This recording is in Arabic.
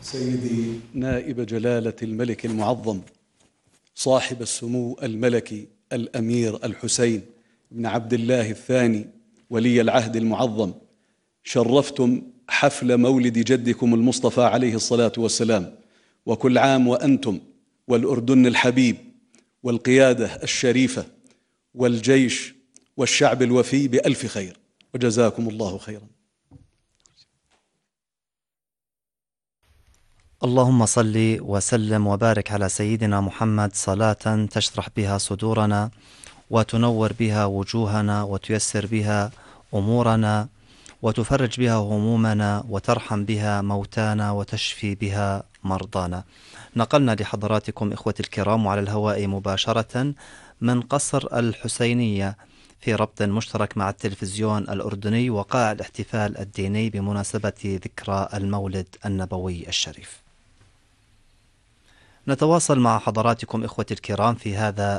سيدي نائب جلالة الملك المعظم صاحب السمو الملكي الأمير الحسين بن عبد الله الثاني ولي العهد المعظم، شرفتم حفل مولد جدكم المصطفى عليه الصلاة والسلام، وكل عام وأنتم والأردن الحبيب والقيادة الشريفة والجيش والشعب الوفي بألف خير، وجزاكم الله خيرا. اللهم صل وسلم وبارك على سيدنا محمد صلاة تشرح بها صدورنا وتنور بها وجوهنا وتيسر بها أمورنا وتفرج بها همومنا وترحم بها موتانا وتشفي بها مرضانا. نقلنا لحضراتكم إخوتي الكرام على الهواء مباشرة من قصر الحسينية في ربط مشترك مع التلفزيون الأردني وقاع الاحتفال الديني بمناسبة ذكرى المولد النبوي الشريف. نتواصل مع حضراتكم إخوتي الكرام في هذا